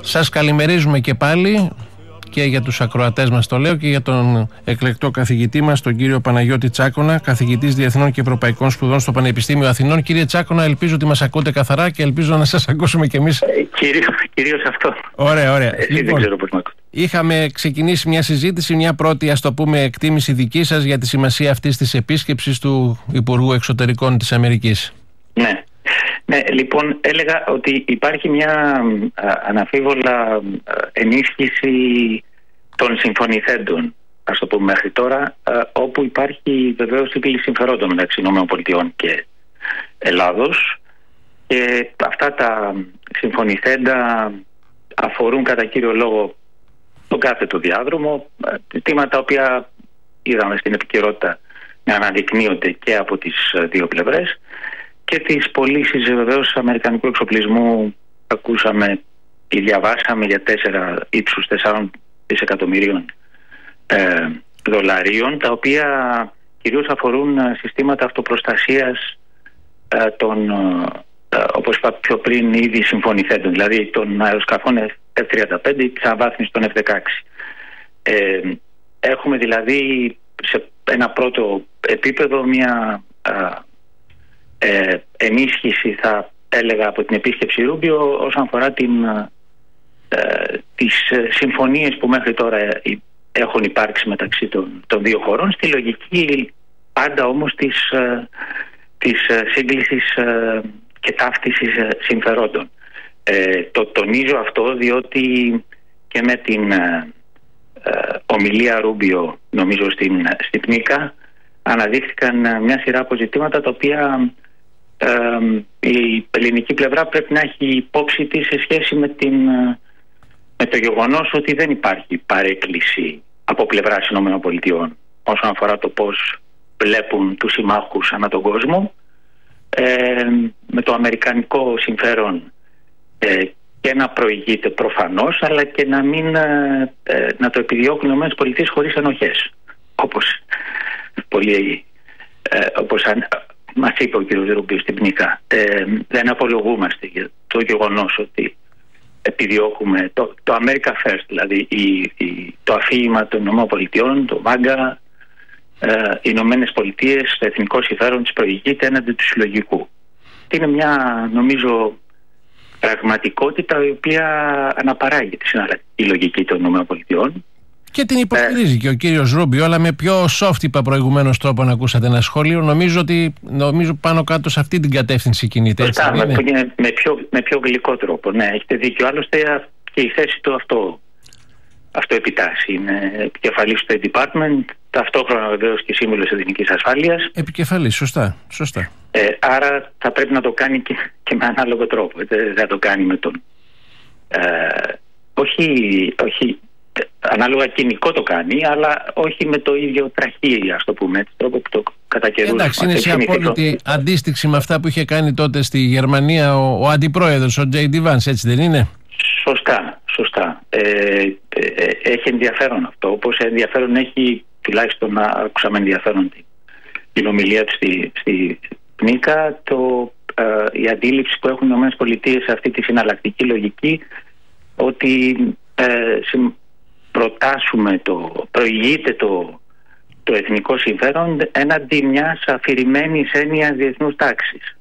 Σας καλημερίζουμε και πάλι, και για τους ακροατές μας το λέω, και για τον εκλεκτό καθηγητή μας, τον κύριο Παναγιώτη Τσάκωνα, καθηγητής Διεθνών και Ευρωπαϊκών Σπουδών στο Πανεπιστήμιο Αθηνών. Κύριε Τσάκωνα, ελπίζω ότι μας ακούτε καθαρά και ελπίζω να σας ακούσουμε κι εμείς. Κυρίως αυτό. Ωραία, ωραία. Λοιπόν, δεν ξέρω πώς με ακούτε. Είχαμε ξεκινήσει μια συζήτηση, μια πρώτη, ας το πούμε, εκτίμηση δική σας για τη σημασία αυτής της επίσκεψης του Υπουργού Εξωτερικών της Αμερικής. Ναι, λοιπόν, έλεγα ότι υπάρχει μια αναμφίβολα ενίσχυση των συμφωνηθέντων, ας το πούμε, μέχρι τώρα, όπου υπάρχει βεβαίως σύγκληση συμφερόντων μεταξύ ΗΠΑ και Ελλάδος, και αυτά τα συμφωνηθέντα αφορούν κατά κύριο λόγο τον κάθετο διάδρομο, ζητήματα τα οποία είδαμε στην επικαιρότητα να αναδεικνύονται και από τις δύο πλευρές, και τις πωλήσεις βεβαίως αμερικανικού εξοπλισμού ακούσαμε ή διαβάσαμε για ύψους 4 δισεκατομμυρίων δολαρίων, τα οποία κυρίως αφορούν συστήματα αυτοπροστασίας των, όπως είπα πιο πριν, ήδη συμφωνηθέντων, δηλαδή των αεροσκαφών F-35 ή της αναβάθμισης των F-16. Έχουμε δηλαδή σε ένα πρώτο επίπεδο μια ενίσχυση, θα έλεγα, από την επίσκεψη Ρούμπιο όσον αφορά τις συμφωνίες που μέχρι τώρα έχουν υπάρξει μεταξύ των δύο χωρών, στη λογική πάντα όμως της σύγκλησης και ταύτισης συμφερόντων. Το τονίζω αυτό διότι και με την ομιλία Ρούμπιο, νομίζω στην ΠΝΙΚΑ, αναδείχθηκαν μια σειρά από ζητήματα τα οποία η ελληνική πλευρά πρέπει να έχει υπόψη της σε σχέση με το γεγονός ότι δεν υπάρχει παρέκκληση από πλευράς ΗΠΑ όσον αφορά το πώς βλέπουν τους συμμάχους ανά τον κόσμο, με το αμερικανικό συμφέρον και να προηγείται προφανώς, αλλά και να το επιδιώκουν οι ΗΠΑ χωρίς ενοχές, όπως μας είπε ο κ. Ρούμπιο στην ΠΝΙΚΑ. Δεν απολογούμαστε για το γεγονός ότι επιδιώκουμε το America First, δηλαδή το αφήγημα των ΗΠΑ, το ΜΑΓΚΑ, οι Ηνωμένες Πολιτείες, το εθνικό συμφέρον της προηγείται έναντι του συλλογικού. Είναι μια, νομίζω, πραγματικότητα η οποία αναπαράγει τη συναλλακτική λογική των ΗΠΑ. Και την υποστηρίζει και ο κύριος Ρούμπιο, αλλά με πιο soft, είπα προηγουμένως, τρόπο να ακούσατε ένα σχόλιο. Νομίζω πάνω κάτω σε αυτή την κατεύθυνση κινείται. Σωστά, με πιο γλυκό τρόπο. Ναι, έχετε δίκιο. Άλλωστε και η θέση του αυτό επιτάσσει. Είναι επικεφαλής του State Department, ταυτόχρονα βεβαίως και σύμβουλος εθνικής ασφάλειας. Επικεφαλής, σωστά. Άρα θα πρέπει να το κάνει και με ανάλογο τρόπο. Δεν θα το κάνει με τον... όχι ανάλογα κοινικό το κάνει, αλλά όχι με το ίδιο τραχή, ας το πούμε, έτσι, τρόπο που το κατά καιρούς. Εντάξει, είναι σε απόλυτη αντίστοιξη με αυτά που είχε κάνει τότε στη Γερμανία ο αντιπρόεδρος, ο J.D. Vance, έτσι δεν είναι? Σωστά. Έχει ενδιαφέρον αυτό, όπως ενδιαφέρον έχει, τουλάχιστον να ακούσαμε ενδιαφέρον την ομιλία του στη ΠΝΙΚΑ, η αντίληψη που έχουν οι ΗΠΑ σε αυτή τη συναλλακτική λογική, ότι προηγείται το εθνικό συμφέρον έναντι μιας αφηρημένης έννοιας διεθνούς τάξης.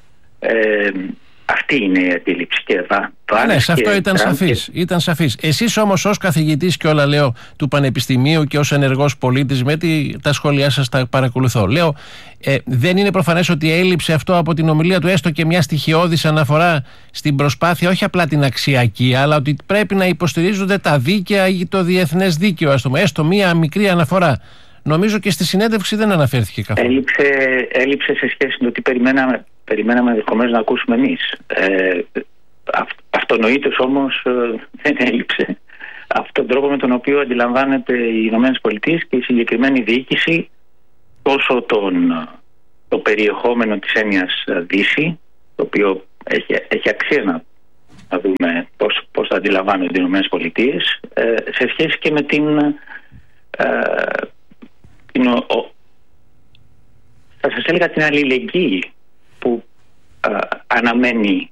Αυτή είναι η αντίληψη και ναι, σε αυτό ήταν σαφής. Εσείς όμως ως καθηγητής και όλα λέω του Πανεπιστημίου και ως ενεργός πολίτης, με τα σχόλιά σας τα παρακολουθώ, λέω, δεν είναι προφανές ότι έλειψε αυτό από την ομιλία του, έστω και μια στοιχειώδης αναφορά στην προσπάθεια, όχι απλά την αξιακή, αλλά ότι πρέπει να υποστηρίζονται τα δίκαια ή το διεθνές δίκαιο, ας πούμε, έστω μια μικρή αναφορά? Νομίζω και στη συνέντευξη δεν αναφέρθηκε καθόλου. Έλειψε σε σχέση με το τι περιμέναμε ενδεχομένως να ακούσουμε εμείς. Αυτονοήτως όμως δεν έλειψε αυτόν τον τρόπο με τον οποίο αντιλαμβάνεται οι Ηνωμένες Πολιτείες και η συγκεκριμένη διοίκηση τόσο το περιεχόμενο της έννοιας Δύση, το οποίο έχει αξία να δούμε πώς θα αντιλαμβάνονται οι Ηνωμένες Πολιτείες, σε σχέση και με θα σας έλεγα την αλληλεγγύη που αναμένει